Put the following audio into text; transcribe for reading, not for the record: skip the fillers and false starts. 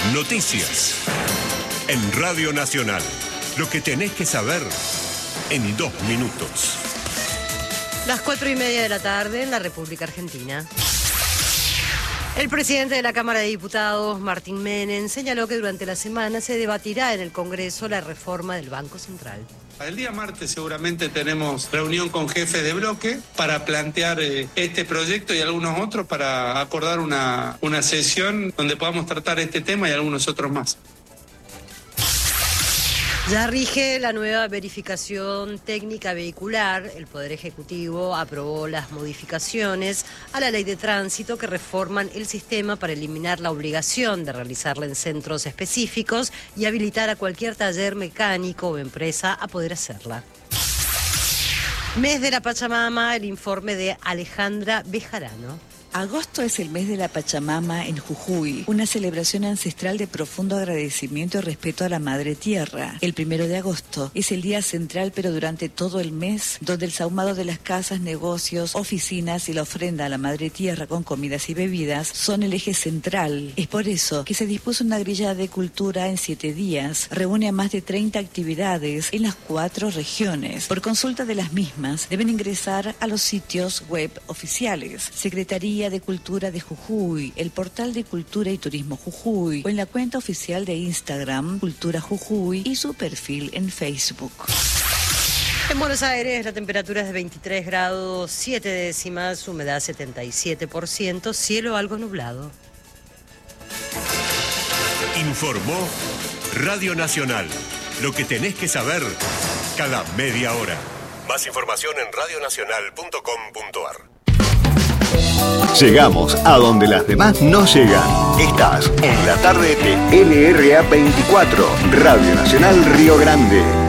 Noticias. En Radio Nacional. Lo que tenés que saber en 2 minutos. Las 4:30 de la tarde en la República Argentina. El presidente de la Cámara de Diputados, Martín Menem, señaló que durante la semana se debatirá en el Congreso la reforma del Banco Central. El día martes seguramente tenemos reunión con jefes de bloque para plantear este proyecto y algunos otros para acordar una sesión donde podamos tratar este tema y algunos otros más. Ya rige la nueva verificación técnica vehicular. El Poder Ejecutivo aprobó las modificaciones a la Ley de Tránsito que reforman el sistema para eliminar la obligación de realizarla en centros específicos y habilitar a cualquier taller mecánico o empresa a poder hacerla. Mes de la Pachamama, el informe de Alejandra Bejarano. Agosto es el mes de la Pachamama en Jujuy, una celebración ancestral de profundo agradecimiento y respeto a la Madre Tierra. El 1 de agosto es el día central, pero durante todo el mes, donde el sahumado de las casas, negocios, oficinas y la ofrenda a la Madre Tierra con comidas y bebidas son el eje central. Es por eso que se dispuso una grilla de cultura en 7 días. Reúne a más de 30 actividades en las 4 regiones. Por consulta de las mismas, deben ingresar a los sitios web oficiales. Secretaría de Cultura de Jujuy, el portal de Cultura y Turismo Jujuy o en la cuenta oficial de Instagram Cultura Jujuy y su perfil en Facebook. En Buenos Aires la temperatura es de 23 grados 7 décimas, humedad 77%, cielo algo nublado. Informó Radio Nacional. Lo que tenés que saber cada media hora. Más información en radionacional.com.ar. Llegamos a donde las demás no llegan. Estás en la tarde de LRA 24, Radio Nacional Río Grande.